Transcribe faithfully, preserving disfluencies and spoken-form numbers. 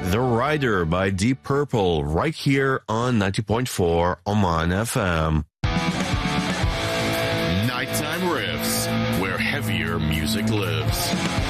The Rider by Deep Purple right here on ninety point four Oman F M. Nighttime Riffs, where heavier music lives.